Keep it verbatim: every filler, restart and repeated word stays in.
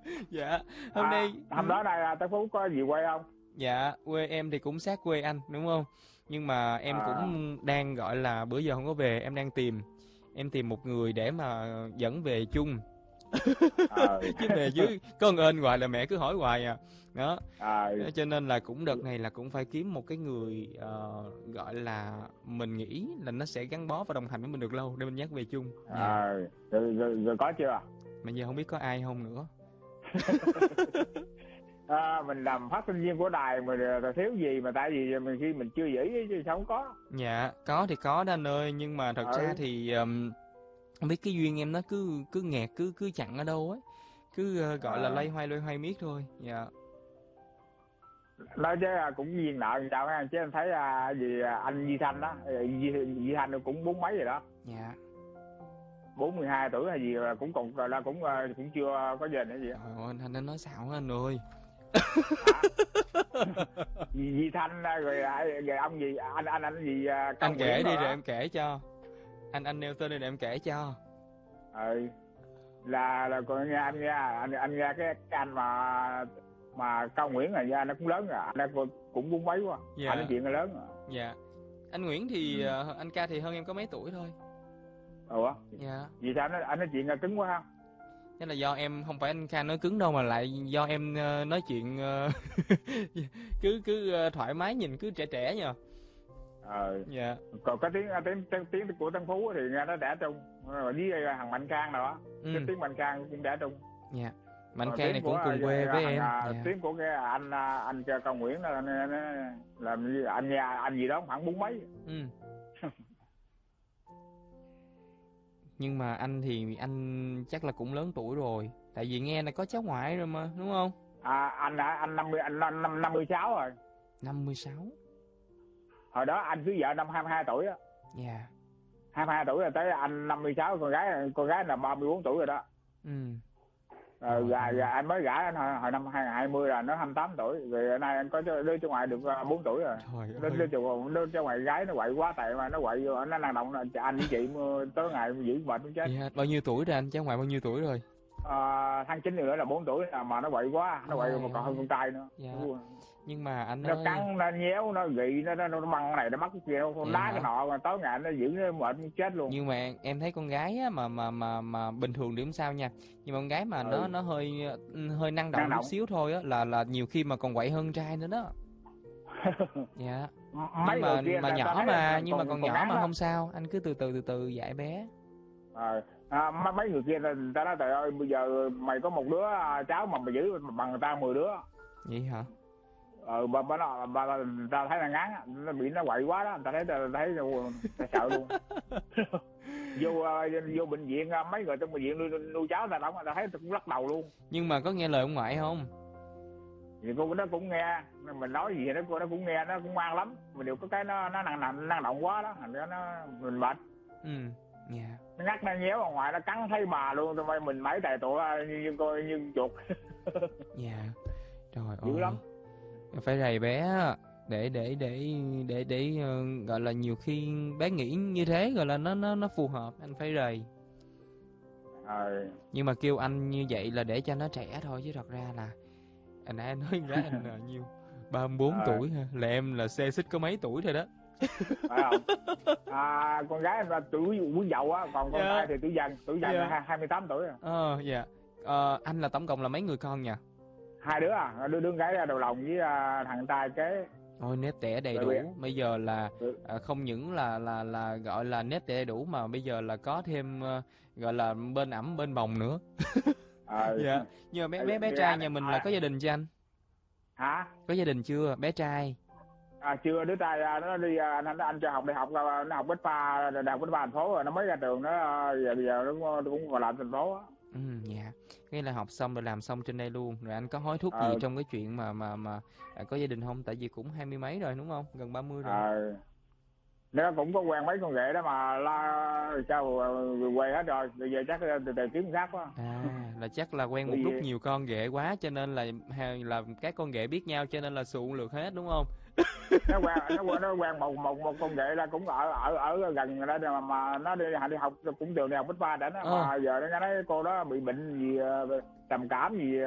Dạ, hôm À, nay hôm ừm, đó này Tân Phú có gì quay không? dạ, quê em thì cũng sát quê anh, đúng không? Nhưng mà em À, cũng đang, gọi là, bữa giờ không có về, em đang tìm em tìm một người để mà dẫn về chung. ờ, Chứ về dưới con ên hoài là mẹ cứ hỏi hoài à. Đó, à, cho nên là cũng đợt này là cũng phải kiếm một cái người, ờ, gọi là, mình nghĩ là nó sẽ gắn bó và đồng hành với mình được lâu để mình dắt về chung. Dạ, à, rồi, rồi, rồi có chưa? mà giờ không biết có ai không nữa. À, mình làm phát thanh viên của đài mà rồi thiếu gì mà tại vì mình khi mình chưa dĩ chứ sao không có. Dạ, có thì có đó anh ơi, nhưng mà thật ra Ừ, thì, ờm, hông biết cái duyên em nó cứ cứ nghẹt, cứ cứ chặn ở đâu ấy, cứ, ơ, gọi là, à, loay hoay, loay hoay miết thôi. Dạ, nói chứ à, cũng duyên nợ làm sao ha, chứ em thấy à, gì à, anh Di Thanh đó, Di, Di Thanh nó cũng bốn mấy rồi đó, dạ, bốn mươi hai tuổi hay gì là cũng còn là cũng à, cũng chưa có gia đình hay gì á. trời ơi, anh anh nói xạo quá anh ơi. Hả? Di, Di Thanh à, rồi, à, rồi ông gì anh anh anh gì à, Cao Anh kể Nguyễn đi rồi rồi đó. em kể cho, anh anh nêu tên đi rồi em kể cho. Ừ, là là còn nghe anh nghe anh anh nghe cái, cái anh mà mà Cao Nguyễn này nha, nó cũng lớn rồi, anh ấy cũng cũng bốn mấy quá, anh nói Dạ, chuyện là lớn rồi. dạ, anh Nguyễn thì, Ừ. ờ, anh ca thì hơn em có mấy tuổi thôi. Ủa, Dạ, vì sao nó anh nói chuyện là cứng quá ha? chắc là do em không phải anh ca nói cứng đâu mà lại do em, ơ, nói chuyện, ờ, cứ cứ, ơ, thoải mái nhìn cứ trẻ trẻ nhờ. Ờ, Dạ, còn cái tiếng tiếng tiếng, tiếng của Tân Phú thì nghe nó đẻ trung, rồi với thằng Mạnh Khang đó, cái ừm, tiếng Mạnh Khang cũng đẻ trung. dạ, Mạnh Còn Khang này tiếng của cũng à, cùng quê với thằng em. à, Dạ, tiếng của cái anh à, anh Cao Nguyễn đó là, là, là, làm như anh nghe anh gì đó khoảng bốn mấy. ừm. Nhưng mà anh thì anh chắc là cũng lớn tuổi rồi, tại vì nghe là có cháu ngoại rồi mà, đúng không? À, anh hả? Anh năm mươi anh năm năm năm mươi sáu rồi. Năm mươi sáu. Hồi đó anh cưới vợ năm hai mươi hai tuổi á. Dạ, hai mươi hai tuổi rồi tới anh năm mươi sáu, con gái con gái là ba mươi bốn tuổi rồi đó. ừm, Rồi trời gà, gà ơi, anh mới gả anh hồi, hồi năm hai nghìn hai mươi là nó hai mươi tám tuổi, rồi nay anh có cho- đứa cho ngoại được à, bốn tuổi rồi. trời Đứa, đứa, ơi. cho- đứa cho ngoại gái nó quậy quá, tại mà nó quậy vô nó năng động, là anh với chị mà tới ngày giữ bệnh cũng chết. Dạ, bao nhiêu tuổi rồi anh? Cháu ngoại bao nhiêu tuổi rồi? À, tháng chín nữa là bốn tuổi à, mà nó quậy quá, nó quậy mà Trời còn hơn ơi, con trai nữa. dạ, nhưng mà anh Nó ơi, cắn, nó nhéo, nó gị, nó nó, nó băng cái này, nó mắc cái kia, nó vậy đá cái hả? nọ, mà tối ngày nó giữ nó mệt muốn chết luôn. Nhưng mà em thấy con gái á, mà mà mà mà bình thường thì không sao nha, nhưng mà con gái mà nó Ừ, nó hơi, hơi năng năng động chút động. xíu thôi á là là nhiều khi mà còn quậy hơn con trai nữa đó. Dạ, nhưng Mấy người mà kia mà ta, ta nhỏ thấy là mà, nhưng mà còn còn còn nhỏ ngán mà lắm. không sao, anh cứ từ từ từ từ dạy bé. Ờ, à, mấy mấy người kia ta, ta nói trời ơi, bây giờ mày có một đứa à, cháu mà mày giữ bằng người ta mười đứa. Vậy hả? Ờ, bà, bà, nó, bà, bà, ta thấy là ngán á, nó bị nó quậy quá đó, ta thấy ta, thấy ta sợ luôn. Vô uh, vô bệnh viện, uh, mấy người trong bệnh viện nuôi, nuôi cháu ta đóng, ta thấy ta cũng lắc đầu luôn. Nhưng mà có nghe lời ông ngoại không? Thì cô nó cũng nghe, mình nói gì thì nó cô nó cũng nghe, nó cũng ngoan lắm, mà điều có cái nó nó năng năng năng động quá đó, thành ra nó mình mệt. Ừ, dạ, Nó ngắt, nó nhéo ở ngoài, nó cắn thấy bà luôn, tụi bay mình mấy tài tụi như, như coi như chuột. dạ, trời Dữ lắm. ơi, phải rầy bé á, để để để để để ờ, gọi là nhiều khi bé nghĩ như thế gọi là nó nó nó phù hợp, anh phải rầy. Ờ. Nhưng mà kêu anh như vậy là để cho nó trẻ thôi chứ thật ra là anh nãy anh nói con gái anh là nhiêu? Ba mươi bốn Ờ, tuổi ha, là em là xê xích có mấy tuổi thôi đó. phải không? À, con gái em là tuổi quý dậu á, còn con Dạ, trai thì tuổi dần, tuổi dần dạ. là hai mươi tám tuổi rồi. Ờ, dạ. Ờ, anh là tổng cộng là mấy người con nhỉ? Hai đứa à, đứa đứa gái ra đầu lòng với à, thằng trai kế. Ôi nếp tẻ đầy Rồi bây đủ, bây giờ là giờ à, không những là là là gọi là nếp tẻ đầy đủ mà bây giờ là có thêm ờ, gọi là bên ẩm bên bồng nữa. ờ Dạ. Nhưng mà bé bé bé thì trai anh nhà mình là có à, gia đình chưa anh? hả? Có gia đình chưa? Bé trai. À, chưa, đứa trai à, nó đi à, anh anh cho học đại học, à, nó học Bách Khoa, đại học Bách Khoa thành phố rồi, nó mới ra trường, nó à, giờ bây giờ nó cũng còn làm thành phố á. Ừ, dạ. Nghĩa là học xong rồi làm xong trên đây luôn. Rồi anh có hối thúc gì Ờ, trong cái chuyện mà mà mà à, có gia đình không? Tại vì cũng hai mươi mấy rồi đúng không? Gần ba mươi rồi. ờ, nó cũng có quen mấy con ghệ đó mà lo sao à, quê hết rồi, bây giờ chắc từ từ kiếm khác quá. À, là chắc là quen Bởi một lúc vì nhiều con ghệ quá cho nên là ha- là các con ghệ biết nhau cho nên là xuộn lượt hết đúng không? nó quen nó quen nó quen một một một con ghệ là cũng ở ở ở gần đó, mà, mà nó đi đi học cũng trường đại học Bách Khoa đã đó, Ờ. mà giờ nó nghe nói cô đó bị bệnh gì, ờ, trầm cảm gì